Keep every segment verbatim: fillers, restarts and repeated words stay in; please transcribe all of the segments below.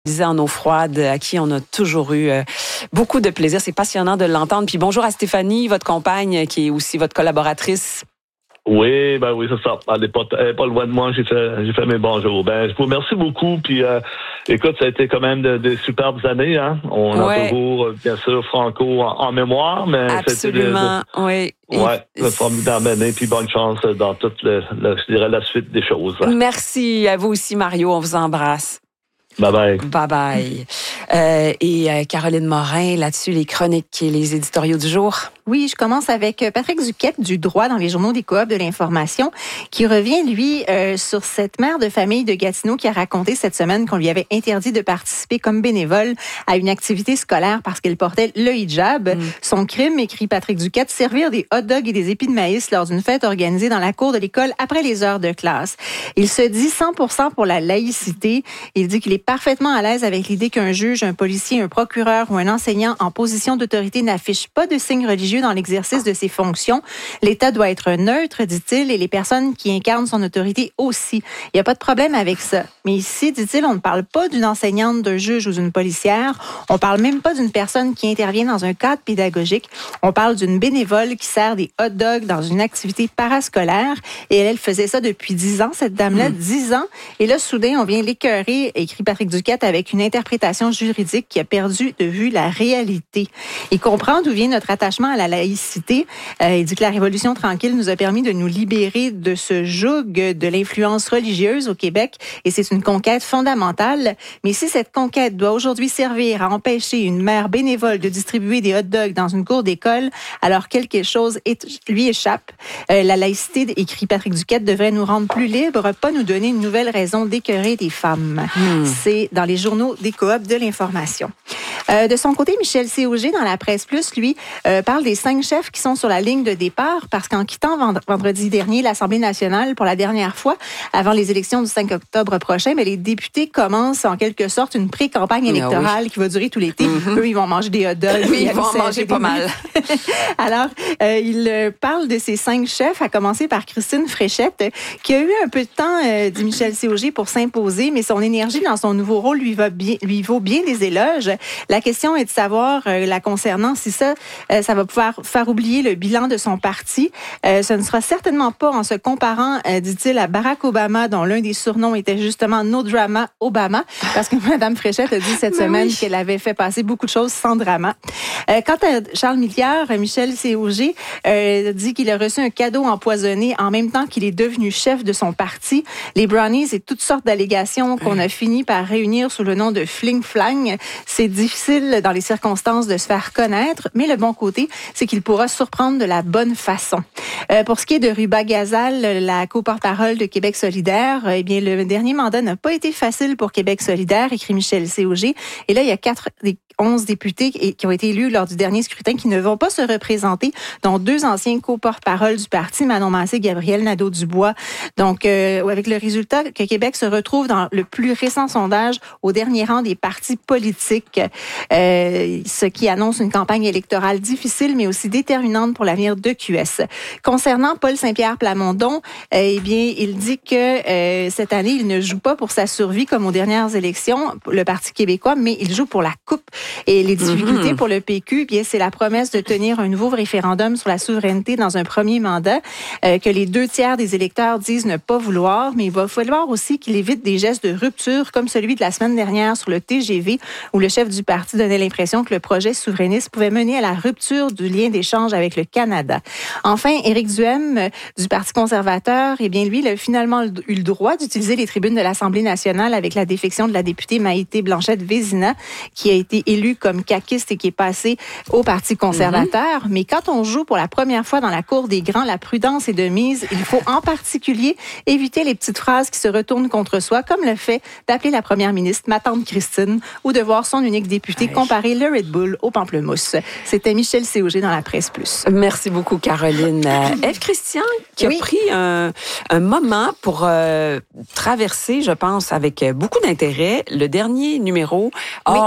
disait en eau froide, à qui on a toujours eu euh, beaucoup de plaisir. C'est passionnant de l'entendre. Puis bonjour à Stéphanie, votre compagne, qui est aussi votre collaboratrice. Oui, ben oui, c'est ça. Elle n'est pas, elle est pas loin de moi. J'ai fait, j'ai fait mes bonjours. Ben, je vous remercie beaucoup. Puis, euh, écoute, ça a été quand même de, de superbes années. Hein. On ouais. a toujours, bien sûr, Franco en, en mémoire, mais absolument, c'était de, de, oui. Ouais, le formidable année. Puis bonne chance dans toute le, le, je dirais, la suite des choses. Merci à vous aussi, Mario. On vous embrasse. Bye bye. Bye bye. Euh, et euh, Caroline Morin, là-dessus, les chroniques et les éditoriaux du jour. Oui, je commence avec Patrick Duquette du Droit dans les journaux des Coops de l'information, qui revient, lui, euh, sur cette mère de famille de Gatineau qui a raconté cette semaine qu'on lui avait interdit de participer comme bénévole à une activité scolaire parce qu'elle portait le hijab. Mm. Son crime, écrit Patrick Duquette, servir des hot dogs et des épis de maïs lors d'une fête organisée dans la cour de l'école après les heures de classe. Il se dit cent pour cent pour la laïcité. Il dit qu'il est parfaitement à l'aise avec l'idée qu'un juge, un policier, un procureur ou un enseignant en position d'autorité n'affiche pas de signes religieux dans l'exercice de ses fonctions. L'État doit être neutre, dit-il, et les personnes qui incarnent son autorité aussi. Il n'y a pas de problème avec ça. Mais ici, dit-il, on ne parle pas d'une enseignante, d'un juge ou d'une policière. On ne parle même pas d'une personne qui intervient dans un cadre pédagogique. On parle d'une bénévole qui sert des hot dogs dans une activité parascolaire. Et elle, elle faisait ça depuis dix ans, cette dame-là, mmh. dix ans. Et là, soudain, on vient l'écœurer, écrit Patrick Duquette, avec une interprétation juridique qui a perdu de vue la réalité. Il comprend d'où vient notre attachement à la laïcité. Euh, il dit que la Révolution tranquille nous a permis de nous libérer de ce joug de l'influence religieuse au Québec et c'est une conquête fondamentale. Mais si cette conquête doit aujourd'hui servir à empêcher une mère bénévole de distribuer des hot dogs dans une cour d'école, alors quelque chose est, lui échappe. Euh, la laïcité, écrit Patrick Duquette, devrait nous rendre plus libres, pas nous donner une nouvelle raison d'écœurer des femmes. Hmm. C'est dans les journaux des Coops de l'information. Euh, de son côté, Michel C. Auger, dans la Presse Plus, lui, euh, parle des cinq chefs qui sont sur la ligne de départ parce qu'en quittant vendredi dernier l'Assemblée nationale pour la dernière fois, avant les élections du cinq octobre prochain, mais les députés commencent en quelque sorte une pré-campagne électorale ah oui. qui va durer tout l'été. Mm-hmm. Eux, ils vont manger des hot dogs. Oui, ils vont en manger pas mal. Alors, euh, il parle de ces cinq chefs, à commencer par Christine Fréchette, qui a eu un peu de temps, euh, dit Michel C. Auger, pour s'imposer, mais son énergie dans son nouveau rôle lui, va bien, lui vaut bien des éloges. La question est de savoir, euh, la concernant, si ça, euh, ça va pouvoir faire oublier le bilan de son parti. Euh, ce ne sera certainement pas en se comparant, euh, dit-il, à Barack Obama, dont l'un des surnoms était justement No Drama Obama, parce que Mme Fréchette a dit cette ben semaine oui. qu'elle avait fait passer beaucoup de choses sans drama. Euh, quant à Charles Milliard, Michel C. Auger euh, dit qu'il a reçu un cadeau empoisonné en même temps qu'il est devenu chef de son parti. Les brownies et toutes sortes d'allégations qu'on a fini par réunir sous le nom de fling-flang. C'est difficile dans les circonstances de se faire connaître, mais le bon côté, c'est qu'il pourra surprendre de la bonne façon. Euh, pour ce qui est de Ruba Gazal, la co-porte-parole de Québec solidaire, eh bien, le dernier mandat n'a pas été facile pour Québec solidaire, écrit Michel C. Auger. Et là, il y a quatre des onze députés qui ont été élus lors du dernier scrutin qui ne vont pas se représenter, dont deux anciens co-porte-parole du parti, Manon Massé, Gabriel Nadeau-Dubois. Donc, euh, avec le résultat que Québec se retrouve dans le plus récent sondage au dernier rang des partis politiques, euh, ce qui annonce une campagne électorale difficile, mais aussi déterminante pour l'avenir de Q S. Concernant Paul Saint-Pierre Plamondon, euh, eh bien, il dit que euh, cette année, il ne joue pas pour sa survie comme aux dernières élections, le Parti québécois, mais il joue pour la coupe. Et les difficultés mm-hmm. pour le P Q, eh bien, c'est la promesse de tenir un nouveau référendum sur la souveraineté dans un premier mandat, euh, que les deux tiers des électeurs disent ne pas vouloir, mais il va falloir aussi qu'il évite des gestes de rupture comme celui de la semaine dernière sur le T G V, où le chef du parti donnait l'impression que le projet souverainiste pouvait mener à la rupture du lien d'échange avec le Canada. Enfin, Éric Duhem du Parti conservateur, eh bien, lui, il a finalement eu le droit d'utiliser les tribunes de l'Assemblée nationale avec la défection de la députée Maïté Blanchette-Vézina, qui a été élue comme caquiste et qui est passée au Parti conservateur. Mm-hmm. Mais quand on joue pour la première fois dans la cour des grands, la prudence est de mise. Il faut en particulier éviter les petites phrases qui se retournent contre soi, comme le fait d'appeler la première ministre ma tante Christine ou de voir son unique député ouais. comparer le Red Bull au pamplemousse. C'était Michel C. Auger dans la Presse Plus. Merci beaucoup, Caroline. Ève Christian, qui oui. a pris un, un moment pour euh, traverser, je pense, avec beaucoup d'intérêt, le dernier numéro. Or, oui. c'est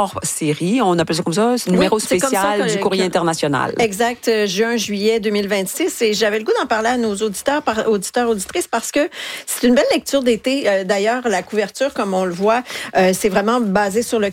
série. On appelle ça comme ça, c'est le numéro oui, spécial que, du Courrier que, international. Exact, juin, juillet deux mille vingt-six. Et j'avais le goût d'en parler à nos auditeurs, par, auditeurs, auditrices, parce que c'est une belle lecture d'été. Euh, d'ailleurs, la couverture, comme on le voit, euh, c'est vraiment basé sur le